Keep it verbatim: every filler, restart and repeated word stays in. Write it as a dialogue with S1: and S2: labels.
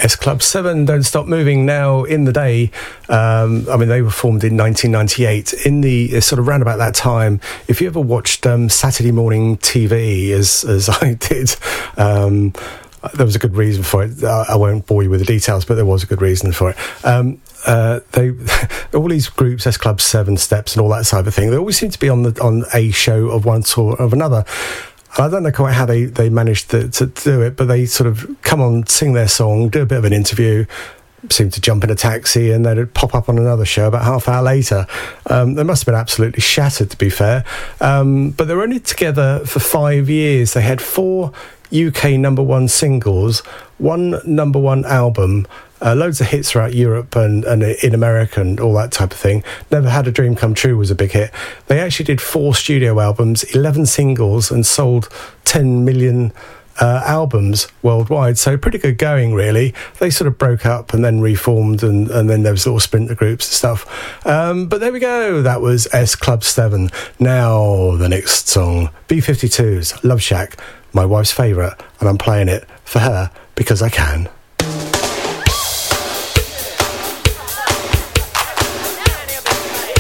S1: S Club seven, Don't Stop Moving. Now, in the day, um, I mean, they were formed in nineteen ninety-eight. In the sort of round about that time, if you ever watched um, Saturday morning T V, as as I did, um, there was a good reason for it. I won't bore you with the details, but there was a good reason for it. Um, uh, they all these groups, S Club seven, Steps, and all that type of thing, they always seem to be on the on a show of one sort or of another. I don't know quite how they, they managed to, to do it, but they sort of come on, sing their song, do a bit of an interview, seem to jump in a taxi, and then it'd pop up on another show about half an hour later. Um, they must have been absolutely shattered, to be fair. Um, but they were only together for five years. They had four U K number one singles, one number one album, uh, loads of hits throughout Europe and, and in America and all that type of thing. Never Had a Dream Come True was a big hit. They actually did four studio albums, eleven singles, and sold ten million uh, albums worldwide. So pretty good going, really. They sort of broke up and then reformed, and, and then there was little splinter groups and stuff. Um, but there we go. That was S Club seven. Now the next song, B fifty-two's Love Shack, my wife's favourite, and I'm playing it for her because I can.